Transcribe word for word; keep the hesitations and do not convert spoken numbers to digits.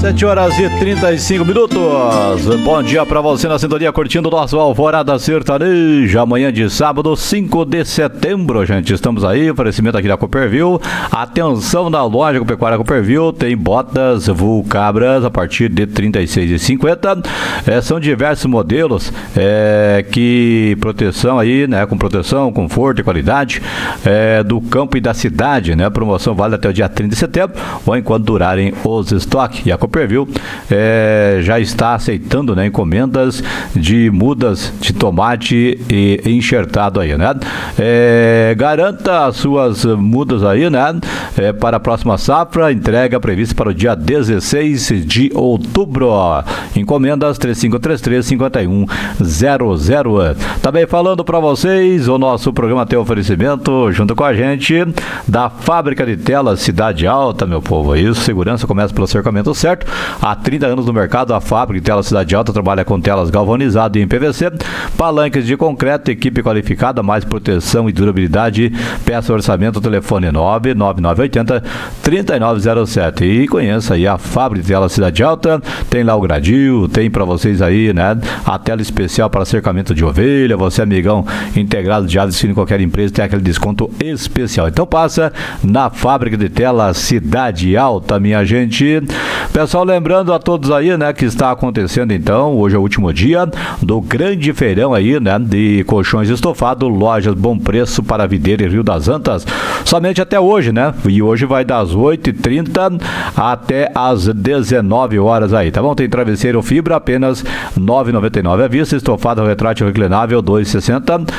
sete horas e trinta e cinco minutos. Bom dia pra você na sintonia, curtindo o nosso Alvorada Sertaneja. Amanhã de sábado, cinco de setembro, gente. Estamos aí, oferecimento aqui da Cooperville. Atenção na loja Agropecuária Cooperville. Tem botas Vulcabras a partir de trinta e seis reais e cinquenta centavos. É, são diversos modelos é, que proteção aí, né? Com proteção, conforto e qualidade é, do campo e da cidade, né? A promoção vale até o dia trinta de setembro ou enquanto durarem os estoques. E a Cooperville é, já está aceitando, né, encomendas de mudas de tomate e enxertado aí, né? É, garanta as suas mudas aí, né? É, para a próxima safra, entrega prevista para o dia dezesseis de outubro. Encomendas três cinco três três, cinco um zero zero. Também falando para vocês, o nosso programa tem oferecimento junto com a gente da Fábrica de Telas Cidade Alta, meu povo. Isso, segurança começa pelo cercamento certo. Há trinta anos no mercado, a Fábrica de Telas Cidade Alta trabalha com telas galvanizadas em P V C, palanques de concreto, equipe qualificada, mais proteção e durabilidade. Peça orçamento, telefone nove nove nove oito zero, três nove zero sete. E conheça aí a Fábrica de Telas Cidade Alta. Tem lá o gradil, tem para vocês aí, né, a tela especial para cercamento de ovelha. Você, amigão integrado de aves, em qualquer empresa, tem aquele desconto especial. Então passa na Fábrica de Telas Cidade Alta, minha gente. Pessoal, lembrando a todos aí, né, que está acontecendo então, hoje é o último dia do grande feirão aí, né, de colchões estofados, lojas Bom Preço para Videira e Rio das Antas, somente até hoje, né, e hoje vai das oito e trinta até as dezenove horas aí, tá bom? Tem travesseiro fibra apenas nove reais e noventa e nove centavos à vista, estofado retrátil reclinável dois reais e sessenta centavos,